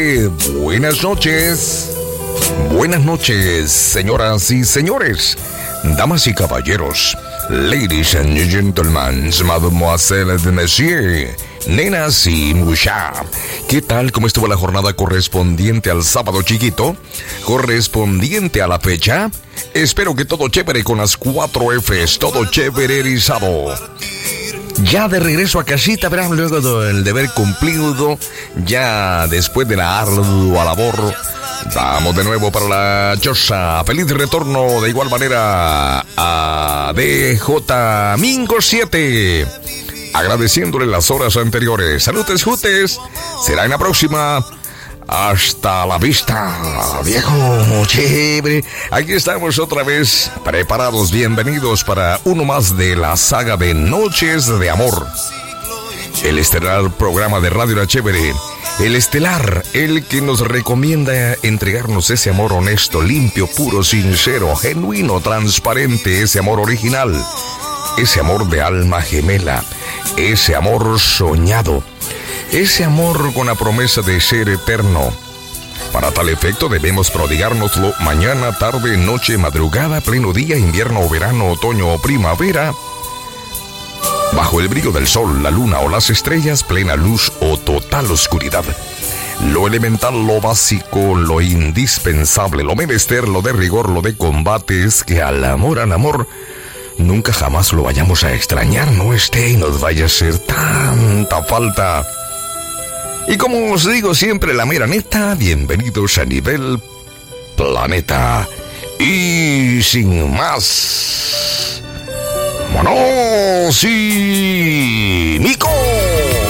Buenas noches, señoras y señores, damas y caballeros, ladies and gentlemen, mademoiselles et messieurs, nenas y mucha. ¿Qué tal? ¿Cómo estuvo la jornada correspondiente al sábado chiquito? ¿Correspondiente a la fecha? Espero que todo chévere con las 4 Fs, todo chévererizado. Ya de regreso a casita, verán, luego del deber cumplido, ya después de la ardua labor, vamos de nuevo para la choza. Feliz retorno de igual manera a DJ Mingo 7. Agradeciéndole las horas anteriores. Saludos, jutes. Será en la próxima. Hasta la vista, viejo chévere. Aquí estamos otra vez, preparados, bienvenidos para uno más de la saga de Noches de Amor. El estelar programa de Radio La Chévere. El estelar, el que nos recomienda entregarnos ese amor honesto, limpio, puro, sincero, genuino, transparente, ese amor original. Ese amor de alma gemela, ese amor soñado. Ese amor con la promesa de ser eterno. Para tal efecto debemos prodigárnoslo mañana, tarde, noche, madrugada, pleno día, invierno, verano, otoño o primavera. Bajo el brillo del sol, la luna o las estrellas, plena luz o total oscuridad. Lo elemental, lo básico, lo indispensable, lo menester, lo de rigor, lo de combate es que al amor, nunca jamás lo vayamos a extrañar, no esté y nos vaya a hacer tanta falta. Y como os digo siempre, la mera neta, bienvenidos a Nivel Planeta. Y sin más, ¡vámonos! ¡Y Mico!